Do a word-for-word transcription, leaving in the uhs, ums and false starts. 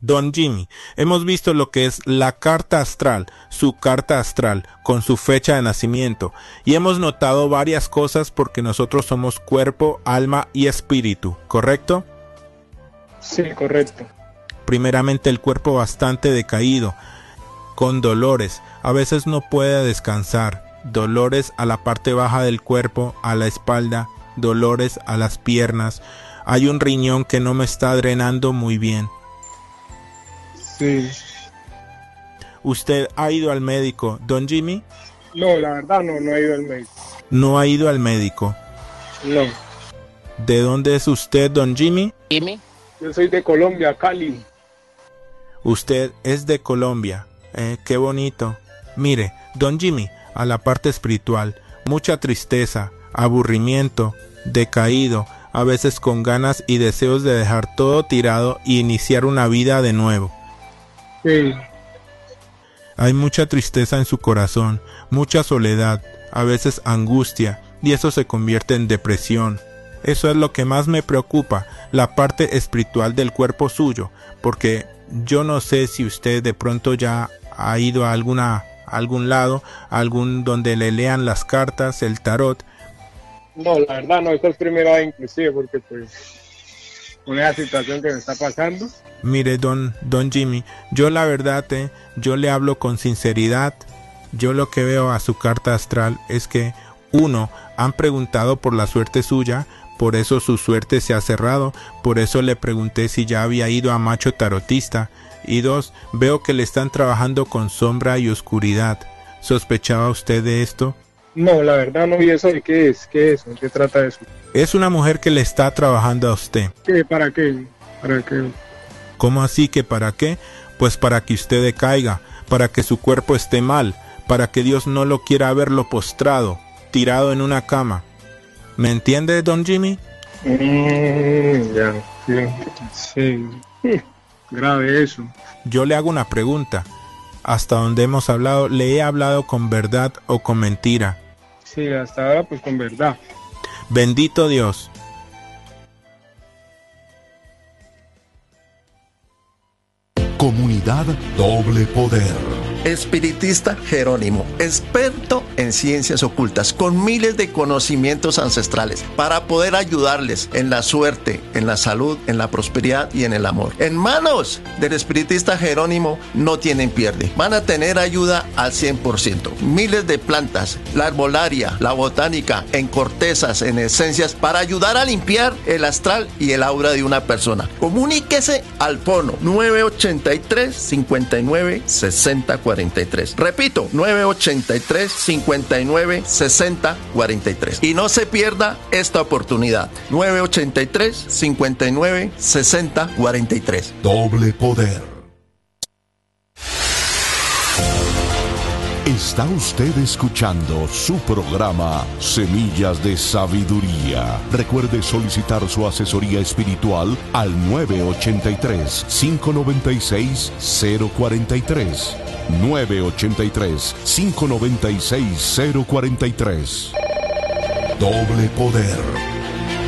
Don Jimmy, hemos visto lo que es la carta astral, su carta astral, con su fecha de nacimiento, y hemos notado varias cosas porque nosotros somos cuerpo, alma y espíritu, ¿correcto? Sí, correcto. Primeramente el cuerpo bastante decaído, con dolores, a veces no puede descansar, dolores a la parte baja del cuerpo, a la espalda, dolores a las piernas, hay un riñón que no me está drenando muy bien. Sí. ¿Usted ha ido al médico, Don Jimmy? No, la verdad no, no he ido al médico. ¿No ha ido al médico? No. ¿De dónde es usted, Don Jimmy? Jimmy. Yo soy de Colombia, Cali. Usted es de Colombia. Eh, qué bonito. Mire, Don Jimmy, a la parte espiritual, mucha tristeza, aburrimiento, decaído, a veces con ganas y deseos de dejar todo tirado y iniciar una vida de nuevo. Sí. Hay mucha tristeza en su corazón, mucha soledad, a veces angustia, y eso se convierte en depresión. Eso es lo que más me preocupa, la parte espiritual del cuerpo suyo, porque yo no sé si usted de pronto ya ha ido a alguna, a algún lado, algún donde le lean las cartas, el tarot. No, la verdad no, esta es primera vez inclusive, porque pues con esa situación que me está pasando. Mire, don, don Jimmy, yo la verdad, eh, yo le hablo con sinceridad. Yo lo que veo a su carta astral es que, uno, han preguntado por la suerte suya, por eso su suerte se ha cerrado, por eso le pregunté si ya había ido a Macho Tarotista, y dos, veo que le están trabajando con sombra y oscuridad. ¿Sospechaba usted de esto? No, la verdad no, ¿y eso de qué es? ¿Qué es? ¿En qué trata eso? Es una mujer que le está trabajando a usted. ¿Qué? ¿Para qué? ¿Para qué? ¿Cómo así que para qué? Pues para que usted decaiga, para que su cuerpo esté mal, para que Dios no lo quiera verlo postrado, tirado en una cama. ¿Me entiende, Don Jimmy? Mm, ya, sí, sí. Grave eso. Yo le hago una pregunta. Hasta donde hemos hablado, ¿le he hablado con verdad o con mentira? Sí, hasta ahora pues con verdad. Bendito Dios. Comunidad Doble Poder. Espiritista Jerónimo, experto en ciencias ocultas, con miles de conocimientos ancestrales, para poder ayudarles en la suerte, en la salud, en la prosperidad y en el amor. En manos del espiritista Jerónimo no tienen pierde. Van a tener ayuda al cien por ciento. Miles de plantas, la herbolaria, la botánica, en cortezas, en esencias, para ayudar a limpiar el astral y el aura de una persona. Comuníquese al fono nueve ochenta y tres, cincuenta y nueve, sesenta, cuarenta y tres. Repito, nueve ochenta y tres, cincuenta y nueve, sesenta, cuarenta y tres. Y no se pierda esta oportunidad. nueve ochenta y tres, cincuenta y nueve, sesenta, cuarenta y tres. Doble Poder. Está usted escuchando su programa Semillas de Sabiduría. Recuerde solicitar su asesoría espiritual al nueve ochenta y tres, cincuenta y nueve seis, cero cuarenta y tres. nueve ochenta y tres, cincuenta y nueve seis, cero cuarenta y tres. Doble Poder.